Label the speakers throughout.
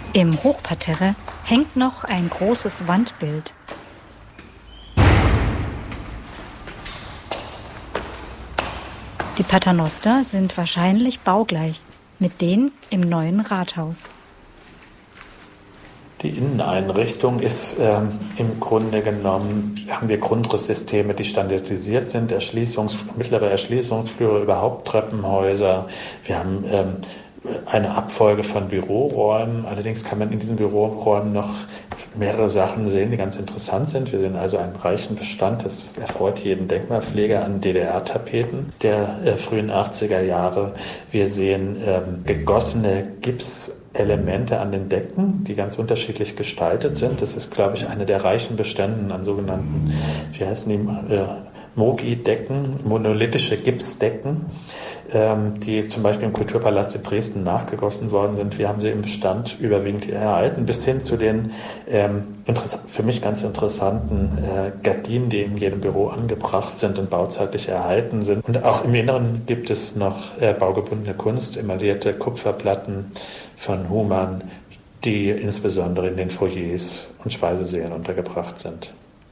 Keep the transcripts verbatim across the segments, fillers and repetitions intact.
Speaker 1: Im Hochparterre hängt noch ein großes Wandbild. Die Paternoster sind wahrscheinlich baugleich mit denen im neuen Rathaus.
Speaker 2: Die Inneneinrichtung ist ähm, im Grunde genommen, haben wir Grundrisssysteme, die standardisiert sind, Erschließungs-, mittlere Erschließungsflüre, überhaupt Treppenhäuser. Wir haben ähm, eine Abfolge von Büroräumen. Allerdings kann man in diesen Büroräumen noch mehrere Sachen sehen, die ganz interessant sind. Wir sehen also einen reichen Bestand, das erfreut jeden Denkmalpfleger, an D D R-Tapeten der äh, frühen achtziger Jahre. Wir sehen ähm, gegossene Gipselemente an den Decken, die ganz unterschiedlich gestaltet sind. Das ist, glaube ich, eine der reichen Beständen an sogenannten, wie heißen die, äh, Mogi-Decken, monolithische Gipsdecken, ähm, die zum Beispiel im Kulturpalast in Dresden nachgegossen worden sind. Wir haben sie im Bestand überwiegend erhalten, bis hin zu den ähm, für mich ganz interessanten äh, Gardinen, die in jedem Büro angebracht sind und bauzeitlich erhalten sind. Und auch im Inneren gibt es noch äh, baugebundene Kunst, emaillierte Kupferplatten von Humann, die insbesondere in den Foyers und Speisesälen untergebracht sind.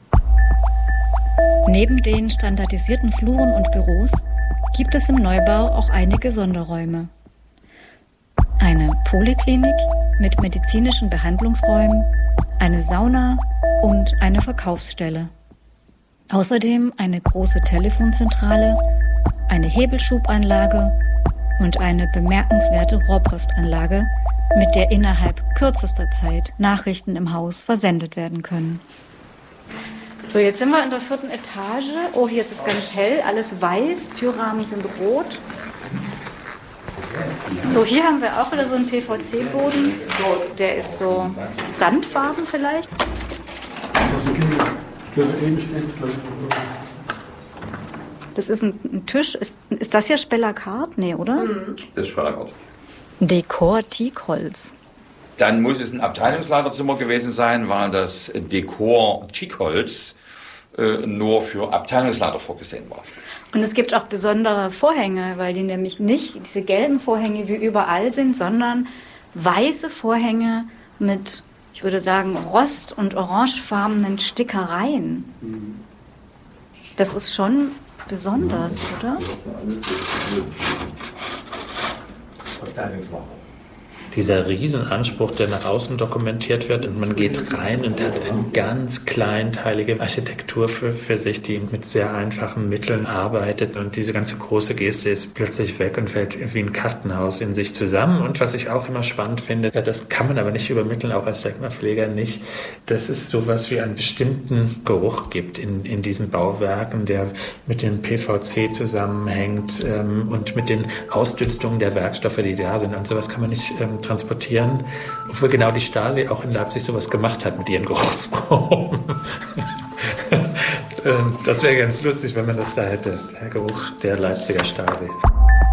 Speaker 1: Neben den standardisierten Fluren und Büros gibt es im Neubau auch einige Sonderräume. Eine Poliklinik mit medizinischen Behandlungsräumen, eine Sauna und eine Verkaufsstelle. Außerdem eine große Telefonzentrale, eine Hebelschubanlage und eine bemerkenswerte Rohrpostanlage, mit der innerhalb kürzester Zeit Nachrichten im Haus versendet werden können. So, jetzt sind wir in der vierten Etage. Oh, hier ist es ganz hell, alles weiß, Türrahmen sind rot. So, hier haben wir auch wieder so einen P V C-Boden. Der ist so sandfarben vielleicht. Das ist ein, ein Tisch. Ist, ist das hier Spellacard? Nee, oder?
Speaker 3: Das ist Spellacard.
Speaker 1: Dekor Teakholz.
Speaker 3: Dann muss es ein Abteilungsleiterzimmer gewesen sein, weil das Dekor Teakholz äh, nur für Abteilungsleiter vorgesehen war.
Speaker 1: Und es gibt auch besondere Vorhänge, weil die nämlich nicht diese gelben Vorhänge wie überall sind, sondern weiße Vorhänge mit, ich würde sagen, rost- und orangefarbenen Stickereien. Das ist schon besonders, oder?
Speaker 2: Dieser Riesenanspruch, der nach außen dokumentiert wird, und man geht rein und hat eine ganz kleinteilige Architektur für, für sich, die mit sehr einfachen Mitteln arbeitet, und diese ganze große Geste ist plötzlich weg und fällt wie ein Kartenhaus in sich zusammen. Und was ich auch immer spannend finde, das kann man aber nicht übermitteln, auch als Denkmalpfleger nicht, dass es sowas wie einen bestimmten Geruch gibt in, in diesen Bauwerken, der mit dem P V C zusammenhängt ähm, und mit den Ausdünstungen der Werkstoffe, die da sind. Und sowas kann man nicht ähm, transportieren, obwohl genau die Stasi auch in Leipzig sowas gemacht hat mit ihren Geruchsproben. Das wäre ganz lustig, wenn man das da hätte, der Geruch der Leipziger Stasi.